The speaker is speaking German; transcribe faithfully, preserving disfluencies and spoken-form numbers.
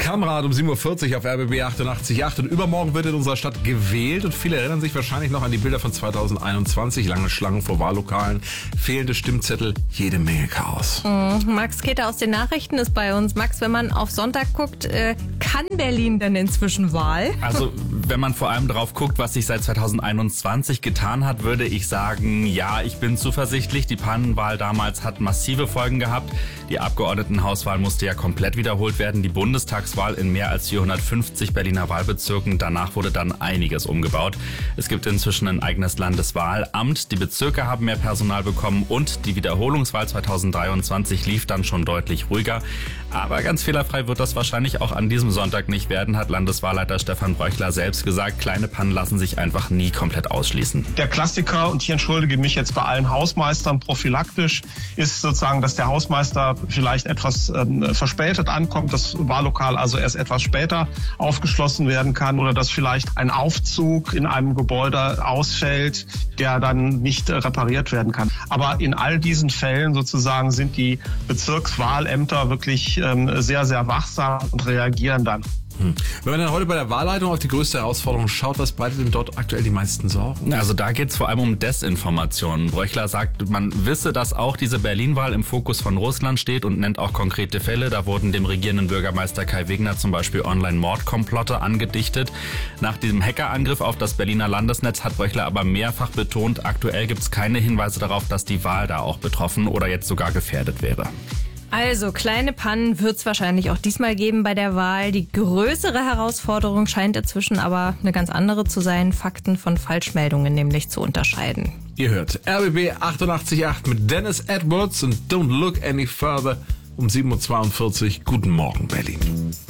Kamerad um sieben Uhr vierzig auf R B B achtundachtzig Komma acht und übermorgen wird in unserer Stadt gewählt und viele erinnern sich wahrscheinlich noch an die Bilder von zweitausendeinundzwanzig. Lange Schlangen vor Wahllokalen, fehlende Stimmzettel, jede Menge Chaos. Mhm. Max Keter aus den Nachrichten ist bei uns. Max, wenn man auf Sonntag guckt, äh, kann Berlin denn inzwischen Wahl? Also wenn man vor allem drauf guckt, was sich seit zweitausendeinundzwanzig getan hat, würde ich sagen, ja, ich bin zuversichtlich. Die Pannenwahl damals hat massive Folgen gehabt. Die Abgeordnetenhauswahl musste ja komplett wiederholt werden. Die Bundestagswahl in mehr als vierhundertfünfzig Berliner Wahlbezirken. Danach wurde dann einiges umgebaut. Es gibt inzwischen ein eigenes Landeswahlamt. Die Bezirke haben mehr Personal bekommen und die Wiederholungswahl zweitausenddreiundzwanzig lief dann schon deutlich ruhiger. Aber ganz fehlerfrei wird das wahrscheinlich auch an diesem Sonntag nicht werden, hat Landeswahlleiter Stefan Breuchler selbst gesagt. Kleine Pannen lassen sich einfach nie komplett ausschließen. Der Klassiker, und hier entschuldige mich jetzt bei allen Hausmeistern prophylaktisch, ist sozusagen, dass der Hausmeister vielleicht etwas ähm, verspätet ankommt, das Wahllokal also erst etwas später aufgeschlossen werden kann oder dass vielleicht ein Aufzug in einem Gebäude ausfällt, der dann nicht äh, repariert werden kann. Aber in all diesen Fällen sozusagen sind die Bezirkswahlämter wirklich ähm, sehr, sehr wachsam und reagieren dann. Hm. Wenn man dann heute bei der Wahlleitung auf die größte Herausforderung schaut, was bereitet denn dort aktuell die meisten Sorgen? Also da geht es vor allem um Desinformationen. Breuchler sagt, man wisse, dass auch diese Berlin-Wahl im Fokus von Russland steht und nennt auch konkrete Fälle. Da wurden dem regierenden Bürgermeister Kai Wegner zum Beispiel Online-Mordkomplotte angedichtet. Nach diesem Hackerangriff auf das Berliner Landesnetz hat Breuchler aber mehrfach betont, aktuell gibt es keine Hinweise darauf, dass die Wahl da auch betroffen oder jetzt sogar gefährdet wäre. Also, kleine Pannen wird es wahrscheinlich auch diesmal geben bei der Wahl. Die größere Herausforderung scheint inzwischen aber eine ganz andere zu sein, Fakten von Falschmeldungen nämlich zu unterscheiden. Ihr hört R B B achtundachtzig Komma acht mit Dennis Edwards und Don't Look Any Further um sieben Uhr zweiundvierzig. Guten Morgen, Berlin.